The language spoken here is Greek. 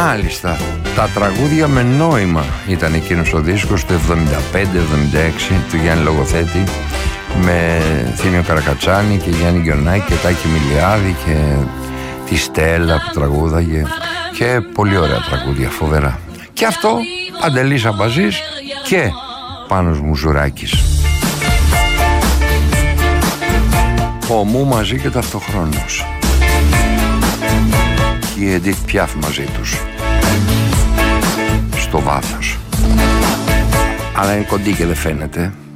Μάλιστα, τα τραγούδια με νόημα ήταν εκείνος ο δίσκος του 75-76 του Γιάννη Λογοθέτη, με Θήμιο Καρακατσάνη και Γιάννη Γκιονάκη και Τάκη Μιλιάδη και τη Στέλλα που τραγούδαγε, και πολύ ωραία τραγούδια, φοβερά. Και αυτό Παντελής Αμπαζής και Πάνος Μουζουράκης. Ομού μαζί και ταυτοχρόνως. Και η Εντίθ Πιάφ μαζί τους. Στο βάθος. Αλλά είναι κοντή και δεν φαίνεται.